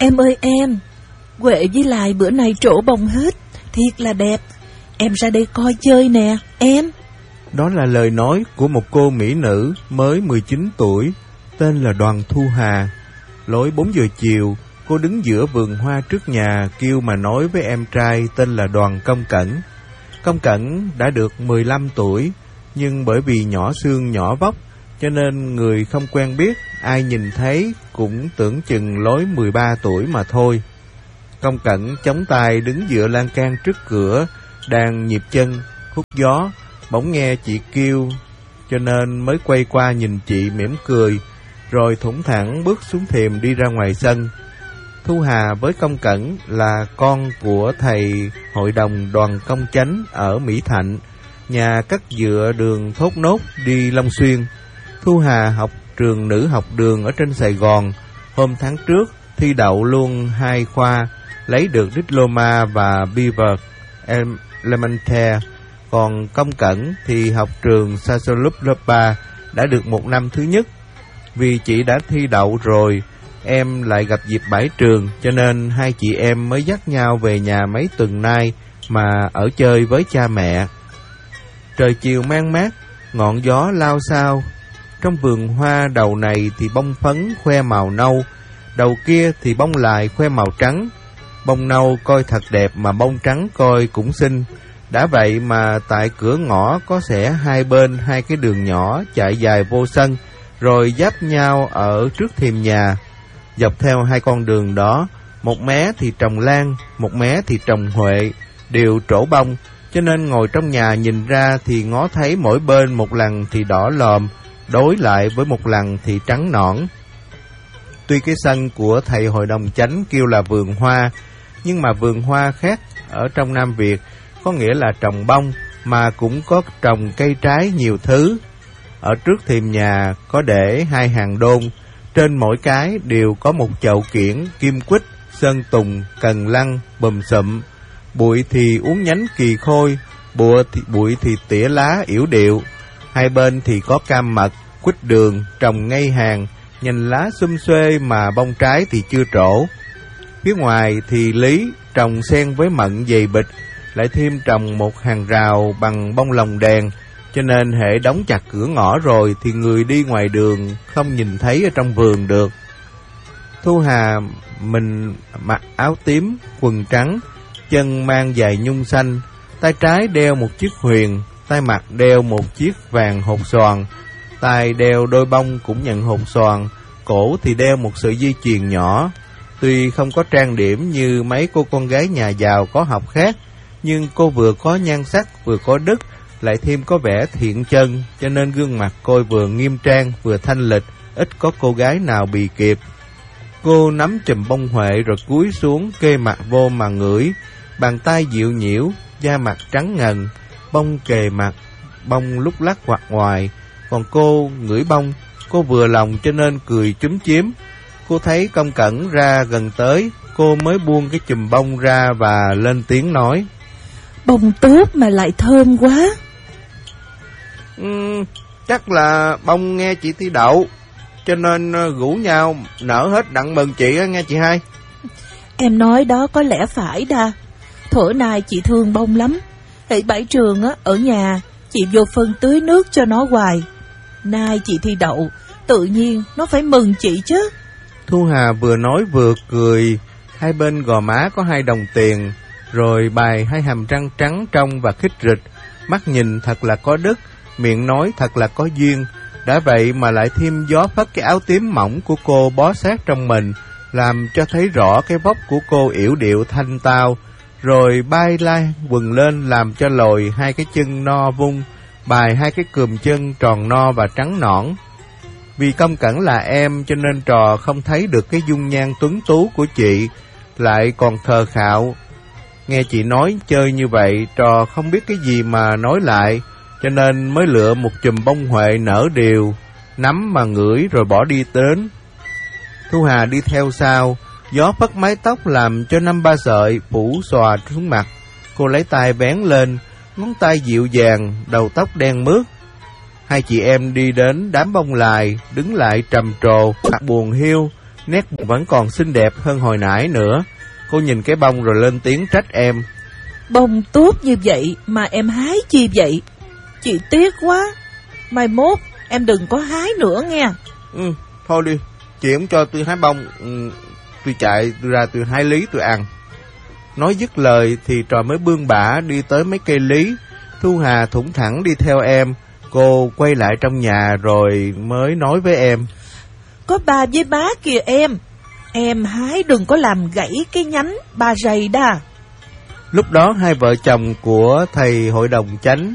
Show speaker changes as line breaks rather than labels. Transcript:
Em ơi em, Huệ với Lai bữa nay trổ bông hết, thiệt là đẹp. Em ra đây coi chơi nè, em.
Đó là lời nói của một cô mỹ nữ mới 19 tuổi, tên là Đoàn Thu Hà. Lối 4 giờ chiều, cô đứng giữa vườn hoa trước nhà kêu mà nói với em trai tên là Đoàn Công Cẩn. Công Cẩn đã được 15 tuổi, nhưng bởi vì nhỏ xương nhỏ vóc, cho nên người không quen biết, ai nhìn thấy cũng tưởng chừng lối 13 tuổi mà thôi. Công Cẩn chống tay đứng dựa lan can trước cửa, đang nhịp chân, hút gió, bỗng nghe chị kêu, cho nên mới quay qua nhìn chị mỉm cười, rồi thủng thẳng bước xuống thềm đi ra ngoài sân. Thu Hà với Công Cẩn là con của thầy hội đồng Đoàn Công Chánh ở Mỹ Thạnh, nhà cắt dựa đường Thốt Nốt đi Long Xuyên. Thu Hà học trường nữ học đường ở trên Sài Gòn. Hôm tháng trước thi đậu luôn 2 khoa, lấy được diploma và Beaver Elementary. Còn Công Cẩn thì học trường Sasolub lớp 3, đã được 1 năm thứ nhất. Vì chị đã thi đậu rồi, em lại gặp dịp bãi trường, cho nên hai chị em mới dắt nhau về nhà mấy tuần nay mà ở chơi với cha mẹ. Trời chiều mang mát, ngọn gió lao xao. Trong vườn hoa, đầu này thì bông phấn khoe màu nâu, đầu kia thì bông lại khoe màu trắng. Bông nâu coi thật đẹp mà bông trắng coi cũng xinh. Đã vậy mà tại cửa ngõ có xẻ hai bên 2 cái đường nhỏ chạy dài vô sân, rồi giáp nhau ở trước thềm nhà. Dọc theo 2 con đường đó, một mé thì trồng lan, một mé thì trồng huệ, đều trổ bông, cho nên ngồi trong nhà nhìn ra thì ngó thấy mỗi bên một lằn thì đỏ lòm, đối lại với một lằn thì trắng nõn. Tuy cái sân của thầy hội đồng chánh kêu là vườn hoa, nhưng mà vườn hoa khác ở trong Nam Việt, có nghĩa là trồng bông, mà cũng có trồng cây trái nhiều thứ. Ở trước thềm nhà có để 2 hàng đôn, trên mỗi cái đều có một chậu kiển, kim quýt, sơn tùng, cần lăng, bùm sụm. Bụi thì uốn nhánh kỳ khôi, bụi thì tỉa lá yểu điệu. Hai bên thì có cam mật, quýt đường, trồng ngay hàng, nhành lá xum xuê mà bông trái thì chưa trổ. Phía ngoài thì lý trồng xen với mận dày bịch, lại thêm trồng một hàng rào bằng bông lồng đèn, cho nên hễ đóng chặt cửa ngõ rồi thì người đi ngoài đường không nhìn thấy ở trong vườn được. Thu Hà mình mặc áo tím, quần trắng, chân mang giày nhung xanh, tay trái đeo một chiếc huyền, tay mặt đeo một chiếc vàng hột xoàn, tay đeo đôi bông cũng nhận hột xoàn, cổ thì đeo một sợi dây chuyền nhỏ. Tuy không có trang điểm như mấy cô con gái nhà giàu có học khác, nhưng cô vừa có nhan sắc vừa có đức, lại thêm có vẻ thiện chân, cho nên gương mặt cô vừa nghiêm trang vừa thanh lịch, ít có cô gái nào bì kịp. Cô nắm chùm bông huệ rồi cúi xuống kê mặt vô mà ngửi, bàn tay dịu nhiễu, da mặt trắng ngần, bông kề mặt, bông lúc lắc hoặc ngoài. Còn cô ngửi bông, cô vừa lòng cho nên cười chúm chím. Cô thấy Công Cẩn ra gần tới, cô mới buông cái chùm bông ra và lên tiếng nói:
Bông tốt mà lại thơm quá.
Chắc là bông nghe chị thi đậu, cho nên rủ nhau nở hết đặng mừng chị á, nghe chị hai.
Em nói đó có lẽ phải đa. Thuở nay chị thương bông lắm. Hễ bãi trường á, ở nhà chị vô phân tưới nước cho nó hoài. Nay chị thi đậu, tự nhiên nó phải mừng chị chứ.
Thu Hà vừa nói vừa cười, hai bên gò má có 2 đồng tiền, rồi bài 2 hàm răng trắng trong và khít rịch, mắt nhìn thật là có đức, miệng nói thật là có duyên. Đã vậy mà lại thêm gió phất cái áo tím mỏng của cô bó sát trong mình, làm cho thấy rõ cái vóc của cô yểu điệu thanh tao, rồi bay lai quần lên làm cho lồi 2 cái chân no vung, bài 2 cái cườm chân tròn no và trắng nõn. Vì Công Cẩn là em cho nên trò không thấy được cái dung nhan tuấn tú của chị, lại còn khờ khạo. Nghe chị nói chơi như vậy, trò không biết cái gì mà nói lại, cho nên mới lựa một chùm bông huệ nở đều, nắm mà ngửi rồi bỏ đi đến. Thu Hà đi theo sau, gió phất mái tóc làm cho 5-3 sợi phủ xòa xuống mặt. Cô lấy tay vén lên, ngón tay dịu dàng, đầu tóc đen mướt. Hai chị em đi đến đám bông lài, đứng lại trầm trồ, mặt buồn hiu, nét vẫn còn xinh đẹp hơn hồi nãy nữa. Cô nhìn cái bông rồi lên tiếng trách em.
Bông tốt như vậy mà em hái chi vậy? Chị tiếc quá. Mai mốt em đừng có hái nữa nghe.
Thôi đi, chị không cho tôi hái bông, tôi chạy tôi ra tôi hái lý tôi ăn. Nói dứt lời thì trò mới bươn bả đi tới mấy cây lý. Thu Hà thủng thẳng đi theo em. Cô quay lại trong nhà rồi mới nói với em.
Có ba với má kìa em hái đừng có làm gãy cái nhánh ba rầy đa.
Lúc đó hai vợ chồng của thầy hội đồng chánh